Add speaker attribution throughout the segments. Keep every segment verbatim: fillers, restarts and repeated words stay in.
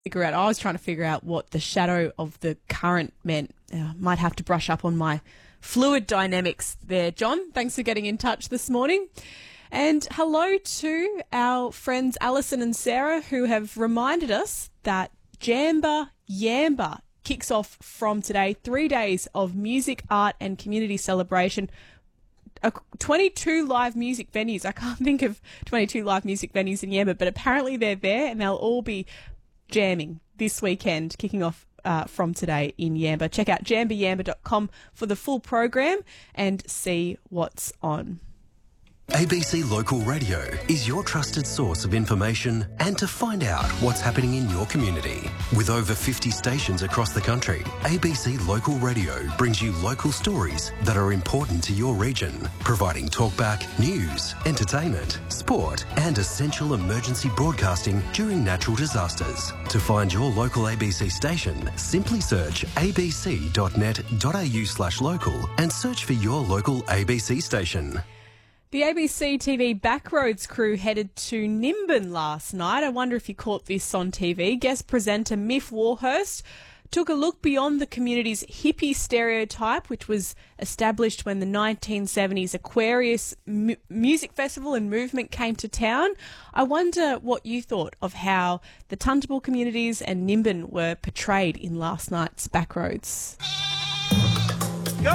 Speaker 1: figure out. I was trying to figure out what the shadow of the current meant. Uh, might have to brush up on my fluid dynamics there, John. Thanks for getting in touch this morning. And hello to our friends Alison and Sarah, who have reminded us that Jamba Yamba kicks off from today. Three days of music, art and community celebration. Uh, twenty-two live music venues. I can't think of twenty-two live music venues in Yamba, but apparently they're there and they'll all be jamming this weekend, kicking off uh, from today in Yamba. Check out jamba yamba dot com for the full program and see what's on.
Speaker 2: A B C Local Radio is your trusted source of information and to find out what's happening in your community. With over fifty stations across the country, A B C Local Radio brings you local stories that are important to your region, providing talkback, news, entertainment, sport and essential emergency broadcasting during natural disasters. To find your local A B C station, simply search a b c dot net dot a u slash local and search for your local A B C station.
Speaker 1: The A B C T V Backroads crew headed to Nimbin last night. I wonder if you caught this on T V. Guest presenter Miff Warhurst took a look beyond the community's hippie stereotype, which was established when the nineteen seventies Aquarius mu- Music Festival and movement came to town. I wonder what you thought of how the Tuntable communities and Nimbin were portrayed in last night's Backroads.
Speaker 3: Go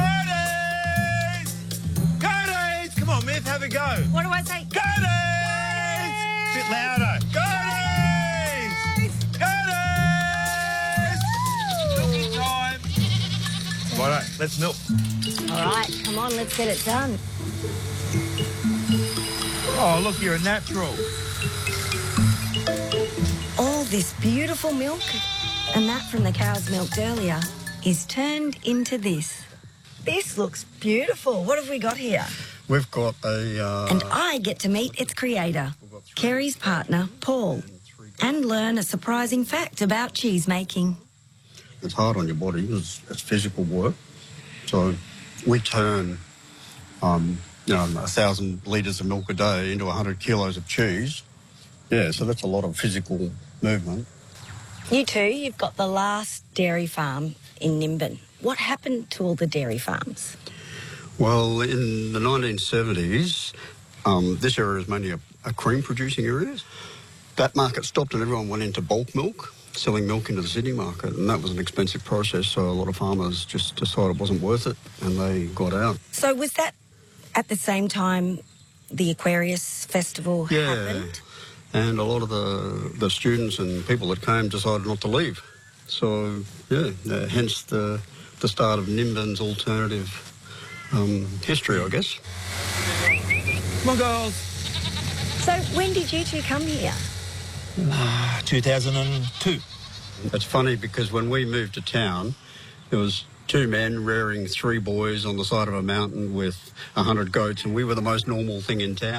Speaker 3: Come on, Myth, have a go.
Speaker 4: What do I say?
Speaker 3: Go Days! Bit louder. Go Days! Go Days! Milking time. Righto, let's milk.
Speaker 4: All right, come on, let's get it done.
Speaker 3: Oh, look, you're a natural.
Speaker 4: All this beautiful milk, and that from the cows milked earlier, is turned into this. This looks beautiful. What have we got here?
Speaker 5: We've got a... Uh,
Speaker 4: and I get to meet its creator, Kerry's partner, Paul, and learn a surprising fact about cheese making.
Speaker 5: It's hard on your body. It's, it's physical work. So we turn, um, you know, a thousand litres of milk a day into a hundred kilos of cheese. Yeah, so that's a lot of physical movement.
Speaker 4: You too, you've got the last dairy farm in Nimbin. What happened to all the dairy farms?
Speaker 5: Well, in the nineteen seventies, um, this area is mainly a, a cream-producing area. That market stopped and everyone went into bulk milk, selling milk into the Sydney market, and that was an expensive process, so a lot of farmers just decided it wasn't worth it, and they got out.
Speaker 4: So was that at the same time the Aquarius Festival
Speaker 5: yeah.
Speaker 4: happened?
Speaker 5: And a lot of the, the students and people that came decided not to leave. So, yeah, uh, hence the, the start of Nimbin's alternative Um, history, I guess.
Speaker 3: Come on, girls.
Speaker 4: So when did you two come here?
Speaker 3: Uh, two thousand two.
Speaker 5: It's funny because when we moved to town, there was two men rearing three boys on the side of a mountain with a hundred goats, and we were the most normal thing in town.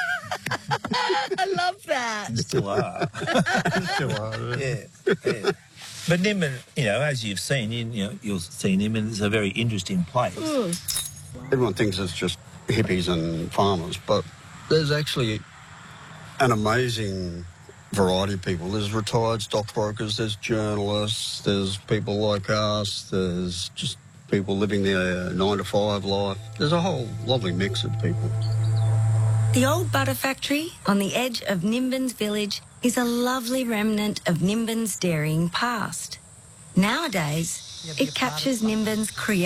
Speaker 4: I love that.
Speaker 3: Still are.
Speaker 5: Still are,
Speaker 3: yeah. yeah. But Nimbin, you know, as you've seen, you, you know, you'll see Nimbin is a very interesting place.
Speaker 4: Mm.
Speaker 5: Everyone thinks it's just hippies and farmers, but there's actually an amazing variety of people. There's retired stockbrokers, there's journalists, there's people like us, there's just people living their nine to five life. There's a whole lovely mix of people.
Speaker 4: The old butter factory on the edge of Nimbin's village is a lovely remnant of Nimbin's dairying past. Nowadays, it captures Nimbin's creative